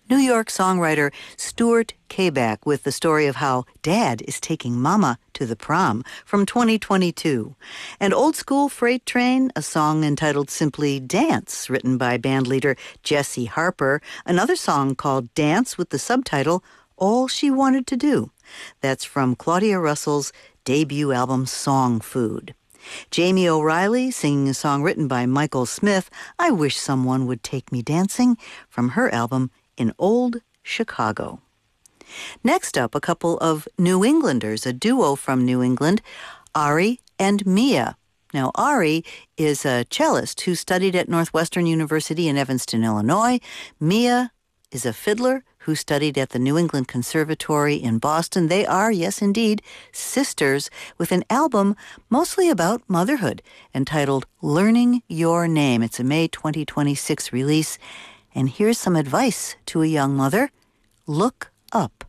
New York songwriter Stuart Kabak with the story of how Dad is taking Mama to the prom from 2022. And Old School Freight Train, a song entitled simply Dance, written by bandleader Jesse Harper. Another song called Dance with the subtitle All She Wanted to Do. That's from Claudia Russell's debut album Song Food. Jamie O'Reilly singing a song written by Michael Smith, I Wish Someone Would Take Me Dancing, from her album In Old Chicago. Next up, a couple of New Englanders, a duo from New England, Ari and Mia. Now, Ari is a cellist who studied at Northwestern University in Evanston, Illinois. Mia is a fiddler who studied at the New England Conservatory in Boston. They are, yes indeed, sisters with an album mostly about motherhood entitled Learning Your Name. It's a May 2026 release. And here's some advice to a young mother. Look up.